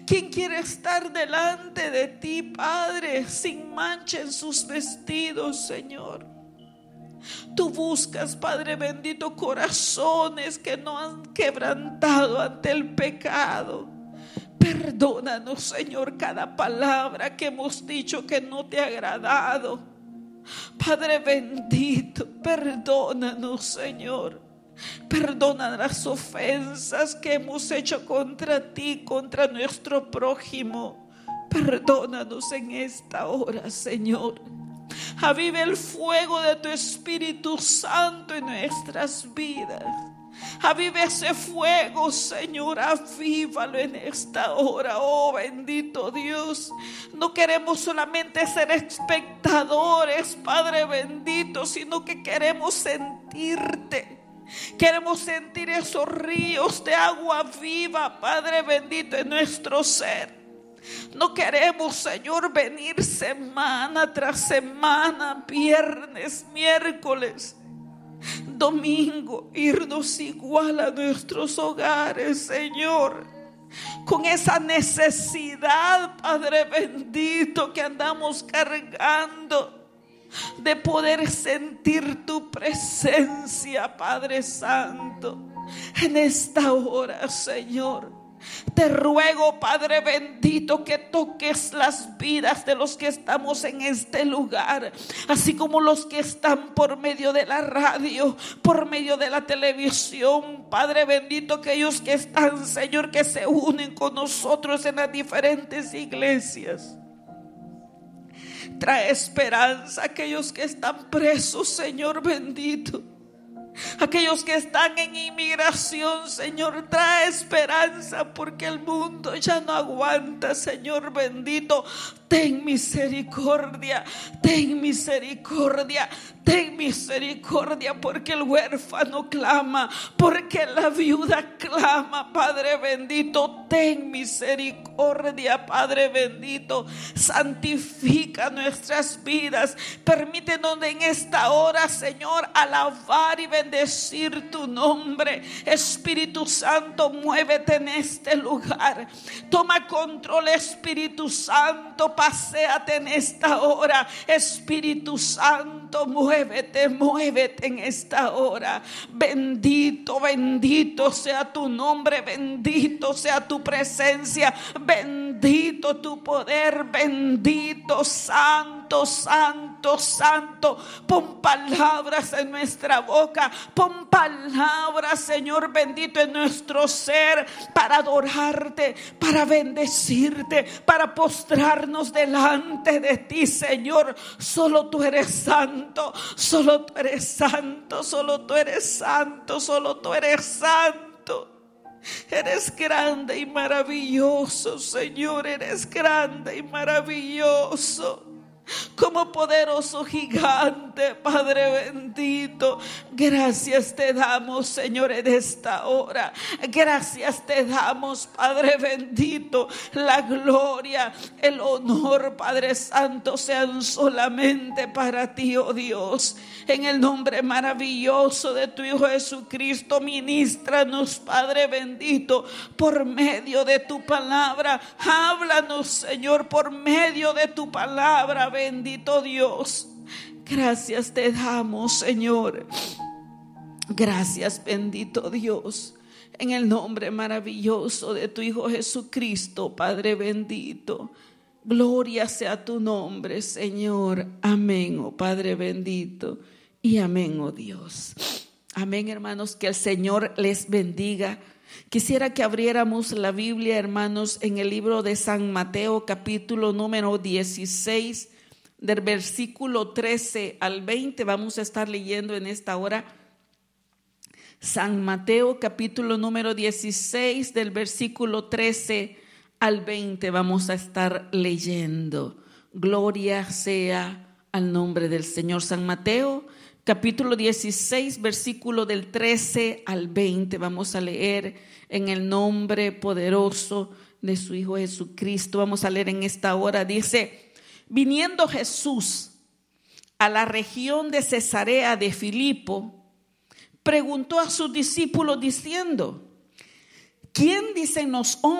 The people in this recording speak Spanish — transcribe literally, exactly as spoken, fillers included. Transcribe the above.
¿Quién quiere estar delante de ti, Padre, sin mancha en sus vestidos, Señor? Tú buscas, Padre bendito, corazones que no han quebrantado ante el pecado. Perdónanos, Señor, cada palabra que hemos dicho que no te ha agradado. Padre bendito, perdónanos, Señor. Perdona las ofensas que hemos hecho contra ti, contra nuestro prójimo. Perdónanos en esta hora, Señor. Aviva el fuego de tu Espíritu Santo en nuestras vidas. Aviva ese fuego, Señor, avívalo en esta hora, oh bendito Dios. No queremos solamente ser espectadores, Padre bendito, sino que queremos sentirte. Queremos sentir esos ríos de agua viva, Padre bendito, en nuestro ser. No queremos, Señor, venir semana tras semana, viernes, miércoles, domingo, irnos igual a nuestros hogares, Señor, con esa necesidad, Padre bendito, que andamos cargando, de poder sentir tu presencia, Padre Santo. En esta hora, Señor, te ruego, Padre bendito, que toques las vidas de los que estamos en este lugar, así como los que están por medio de la radio, por medio de la televisión. Padre bendito, aquellos que están, Señor, que se unen con nosotros en las diferentes iglesias. Trae esperanza a aquellos que están presos, Señor bendito. Aquellos que están en inmigración, Señor, trae esperanza, porque el mundo ya no aguanta, Señor bendito. Ten misericordia, ten misericordia, ten misericordia, porque el huérfano clama, porque la viuda clama, Padre bendito. Ten misericordia, Padre bendito. Santifica nuestras vidas. Permítenos en esta hora, Señor, alabar y bendecir tu nombre. Espíritu Santo, muévete en este lugar. Toma control, Espíritu Santo. Paséate en esta hora, Espíritu Santo, muévete, muévete en esta hora. Bendito, bendito sea tu nombre, bendito sea tu presencia, bendito tu poder, bendito, santo, santo, santo. Pon palabras en nuestra boca, pon palabras, Señor bendito, en nuestro ser, para adorarte, para bendecirte, para postrarnos delante de ti, Señor. Solo tú eres santo, solo tú eres santo, solo tú eres santo, solo tú eres santo. Eres grande y maravilloso, Señor, eres grande y maravilloso. Como poderoso gigante, Padre bendito, gracias te damos, Señor, en esta hora. Gracias te damos, Padre bendito. La gloria, el honor, Padre Santo, sean solamente para ti, oh Dios. En el nombre maravilloso de tu Hijo Jesucristo, ministranos, Padre bendito, por medio de tu palabra. Háblanos, Señor, por medio de tu palabra, bendito Dios. Gracias te damos, Señor. Gracias, bendito Dios. En el nombre maravilloso de tu Hijo Jesucristo, Padre bendito. Gloria sea tu nombre, Señor. Amén, oh Padre bendito. Y amén, oh Dios. Amén, hermanos, que el Señor les bendiga. Quisiera que abriéramos la Biblia, hermanos, en el libro de San Mateo, capítulo número dieciséis, del versículo trece al veinte. Vamos a estar leyendo en esta hora San Mateo, capítulo número dieciséis, del versículo trece al veinte. Vamos a estar leyendo. Gloria sea al nombre del Señor. San Mateo, capítulo dieciséis, versículo del trece al veinte. Vamos a leer en el nombre poderoso de su Hijo Jesucristo. Vamos a leer en esta hora. Dice: viniendo Jesús a la región de Cesarea de Filipo, preguntó a sus discípulos diciendo: ¿quién dicen los hombres